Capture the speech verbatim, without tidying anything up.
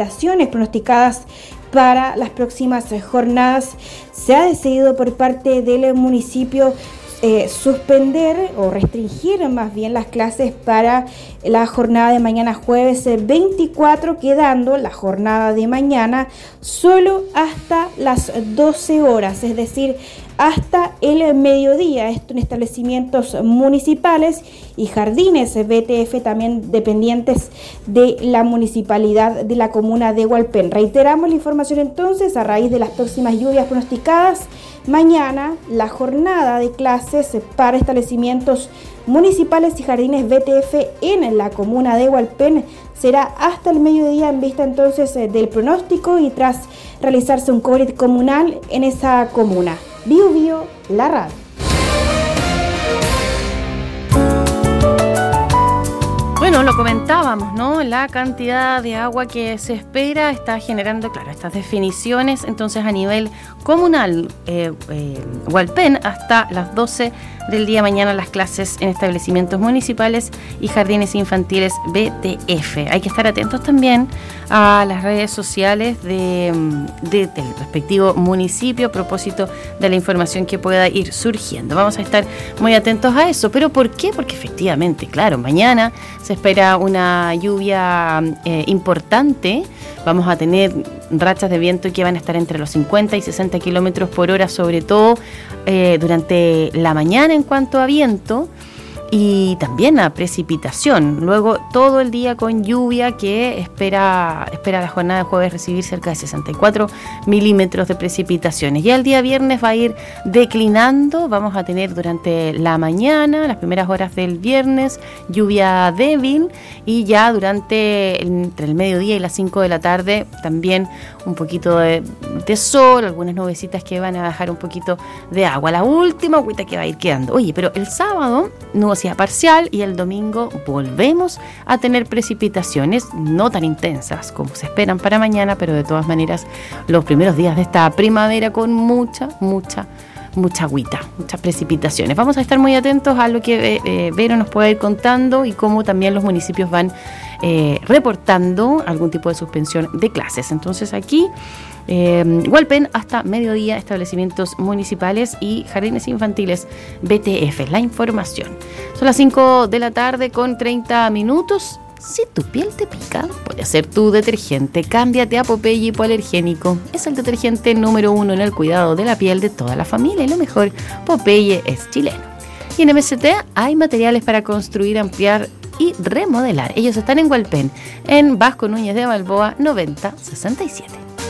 precipitaciones pronosticadas para las próximas jornadas. Se ha decidido por parte del municipio eh, suspender o restringir más bien las clases para la jornada de mañana jueves veinticuatro, quedando la jornada de mañana solo hasta las doce horas, es decir, hasta el mediodía. Esto en establecimientos municipales y jardines B T F también dependientes de la municipalidad de la comuna de Hualpén. Reiteramos la información entonces, a raíz de las próximas lluvias pronosticadas, mañana la jornada de clases para establecimientos municipales y jardines B T F en la comuna de Hualpén será hasta el mediodía, en vista entonces del pronóstico y tras realizarse un COVID comunal en esa comuna. Bio Bio, la radio. Bueno, lo comentábamos, ¿no? La cantidad de agua que se espera está generando, claro, estas definiciones. Entonces, a nivel comunal, eh, eh, Hualpén, hasta las doce del día mañana las clases en establecimientos municipales y jardines infantiles B T F. Hay que estar atentos también a las redes sociales de, de, del respectivo municipio a propósito de la información que pueda ir surgiendo. Vamos a estar muy atentos a eso. ¿Pero por qué? Porque efectivamente, claro, mañana se espera una lluvia eh, importante. Vamos a tener rachas de viento que van a estar entre los cincuenta y sesenta kilómetros por hora, sobre todo eh, durante la mañana en cuanto a viento, y también a precipitación. Luego todo el día con lluvia, que espera, espera la jornada de jueves recibir cerca de sesenta y cuatro milímetros de precipitaciones. Ya el día viernes va a ir declinando. Vamos a tener durante la mañana, las primeras horas del viernes, lluvia débil, y ya durante entre el mediodía y las cinco de la tarde también un poquito de, de sol, algunas nubecitas que van a bajar un poquito de agua. La última agüita que va a ir quedando. Oye, pero el sábado nubosidad parcial y el domingo volvemos a tener precipitaciones no tan intensas como se esperan para mañana, pero de todas maneras los primeros días de esta primavera con mucha, mucha, mucha agüita, muchas precipitaciones. Vamos a estar muy atentos a lo que eh, Vero nos pueda ir contando y cómo también los municipios van eh, reportando algún tipo de suspensión de clases. Entonces aquí Eh, Hualpén hasta mediodía, establecimientos municipales y jardines infantiles B T F. La información. Son las cinco de la tarde con treinta minutos. Si tu piel te pica, puede ser tu detergente. Cámbiate a Popeye Hipoalergénico. Es el detergente número uno en el cuidado de la piel de toda la familia. Y lo mejor, Popeye es chileno. Y en M S T hay materiales para construir, ampliar y remodelar. Ellos están en Hualpén, en Vasco Núñez de Balboa noventa sesenta y siete.